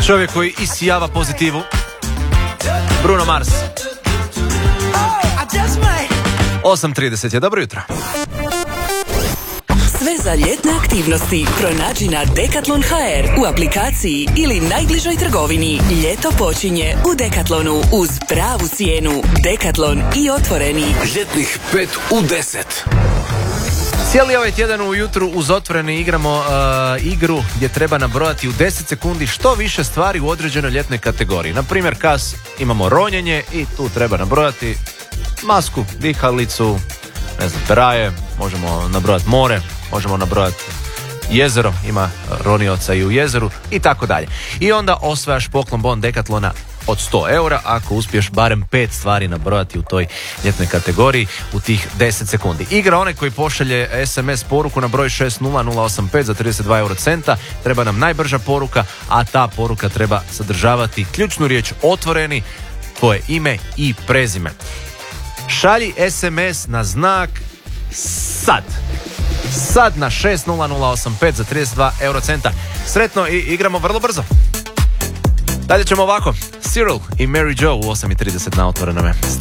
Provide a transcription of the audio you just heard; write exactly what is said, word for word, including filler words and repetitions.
Čovjek koji isijava pozitivu. Bruno Mars. osam trideset je, dobro jutro. Sve za ljetne aktivnosti pronađi na Decathlon točka h r, u aplikaciji ili najbližoj trgovini. Ljeto počinje u Decathlonu uz pravu cijenu. Decathlon i otvoreni. Ljetnih pet u deset. Cijeli ovaj tjedan ujutru uz otvoreni igramo uh, igru gdje treba nabrojati u deset sekundi što više stvari u određenoj ljetnoj kategoriji. Na primjer, kas imamo ronjenje i tu treba nabrojati masku, dihalicu, ne znam, peraje, možemo nabrojati more, možemo nabrojati jezero, ima ronioca i u jezeru i tako dalje. I onda osvajaš poklon bon Decathlona od sto eura ako uspiješ barem pet stvari nabrojati u toj ljetnoj kategoriji u tih deset sekundi. Igra onaj koji pošalje es em es poruku na broj šest nula nula osam pet za trideset dva euro centa. Treba nam najbrža poruka, a ta poruka treba sadržavati ključnu riječ otvoreni, tvoje ime i prezime. Šalji es em es na znak sad. Sad na šest nula nula osam pet za trideset dva euro centa. Sretno i igramo vrlo brzo. Dalje ćemo ovako. Cyril i Mary Jo u osam i trideset na otvorenome.